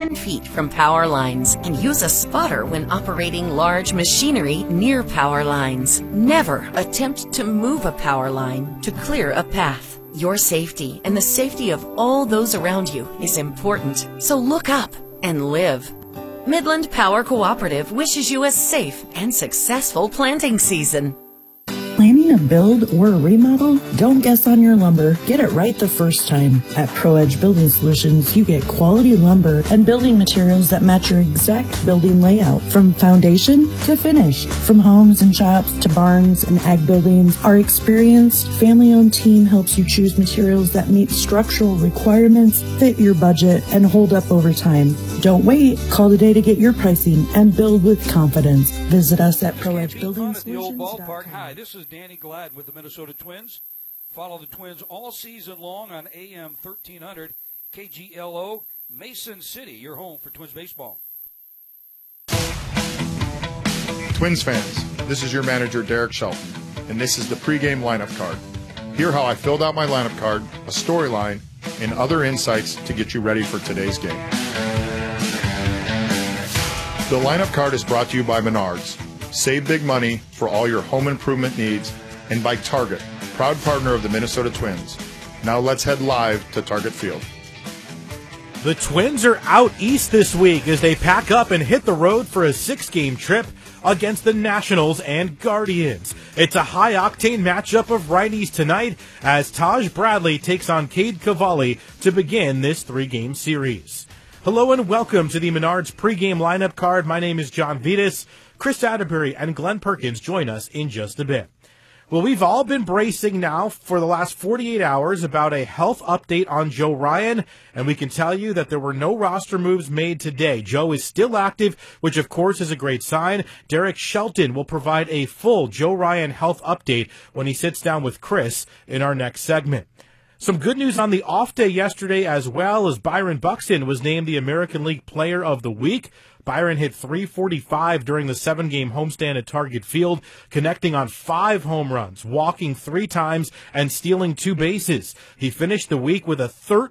10 feet from power lines and use a spotter when operating large machinery near power lines. Never attempt to move a power line to clear a path. Your safety and the safety of all those around you is important, so look up and live. Midland Power Cooperative wishes you a safe and successful planting season. Planning a build or a remodel? Don't guess on your lumber. Get it right the first time. At ProEdge Building Solutions, you get quality lumber and building materials that match your exact building layout, from foundation to finish. From homes and shops to barns and ag buildings, our experienced, family-owned team helps you choose materials that meet structural requirements, fit your budget, and hold up over time. Don't wait. Call today to get your pricing and build with confidence. Visit us at ProEdgeBuildingSolutions.com. Hi, this is Danny Glad with the Minnesota Twins. Follow the Twins all season long on AM 1300 KGLO, Mason City, your home for Twins baseball. Twins fans, this is your manager, Derek Shelton, and this is the pregame lineup card. Hear how I filled out my lineup card, a storyline, and other insights to get you ready for today's game. The lineup card is brought to you by Menards. Save big money for all your home improvement needs, and by Target, proud partner of the Minnesota Twins. Now let's head live to Target Field. The Twins are out east this week as they pack up and hit the road for a 6-game trip against the Nationals and Guardians. It's a high-octane matchup of righties tonight as Taj Bradley takes on Cade Cavalli to begin this 3-game series. Hello and welcome to the Menards pregame lineup card. My name is John Vitas. Chris Atterbury and Glenn Perkins join us in just a bit. Well, we've all been bracing now for the last 48 hours about a health update on Joe Ryan, and we can tell you that there were no roster moves made today. Joe is still active, which of course is a great sign. Derek Shelton will provide a full Joe Ryan health update when he sits down with Chris in our next segment. Some good news on the off day yesterday as well, as Byron Buxton was named the American League Player of the Week. Byron hit .345 during the 7-game homestand at Target Field, connecting on 5 home runs, walking 3 times, and stealing 2 bases. He finished the week with a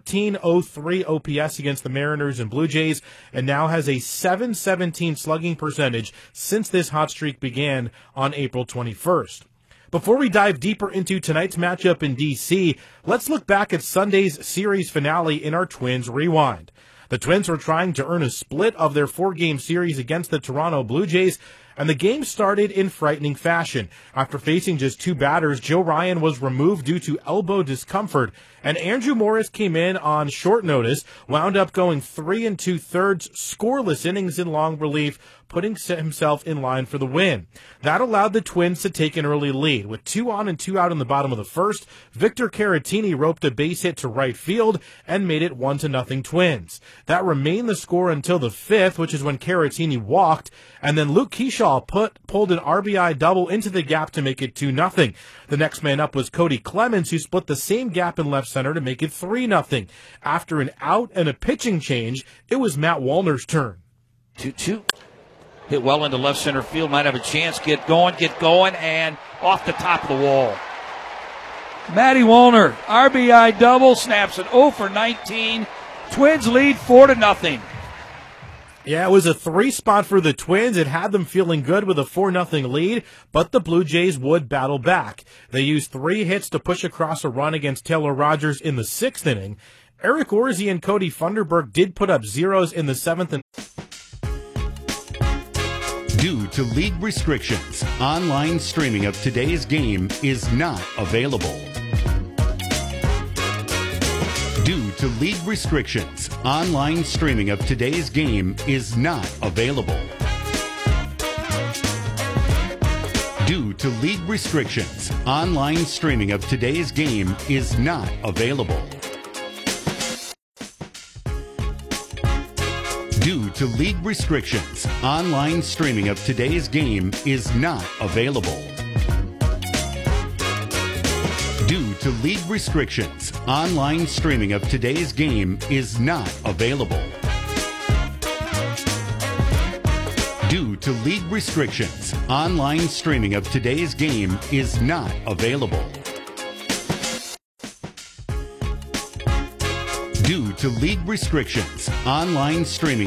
.1303 OPS against the Mariners and Blue Jays, and now has a .717 slugging percentage since this hot streak began on April 21st. Before we dive deeper into tonight's matchup in D.C., let's look back at Sunday's series finale in our Twins Rewind. The Twins were trying to earn a split of their 4-game series against the Toronto Blue Jays, and the game started in frightening fashion. After facing just 2 batters, Joe Ryan was removed due to elbow discomfort, and Andrew Morris came in on short notice, wound up going 3 2/3 scoreless innings in long relief, putting himself in line for the win. That allowed the Twins to take an early lead. With 2 on and 2 out in the bottom of the first, Victor Caratini roped a base hit to right field and made it 1-0 Twins. That remained the score until the 5th, which is when Caratini walked, and then Luke Kershaw pulled an RBI double into the gap to make it 2-0. The next man up was Cody Clemens, who split the same gap in left center to make it 3-0. After an out and a pitching change, it was Matt Wallner's turn. 2-2. Hit well into left center field. Might have a chance. Get going, and off the top of the wall. Matty Wallner, RBI double, snaps it 0 for 19. Twins lead 4-0. Yeah, it was a 3 spot for the Twins. It had them feeling good with a 4-0 lead, but the Blue Jays would battle back. They used 3 hits to push across a run against Taylor Rogers in the 6th inning. Eric Orsi and Cody Funderburk did put up zeros in the 7th and Due to league restrictions, online streaming of today's game is not available. Due to league restrictions, online streaming of today's game is not available. Due to league restrictions, online streaming of today's game is not available. Due to league restrictions, online streaming of today's game is not available. Due to league restrictions, online streaming of today's game is not available. Due to league restrictions, online streaming of today's game is not available. Due to league restrictions, online streaming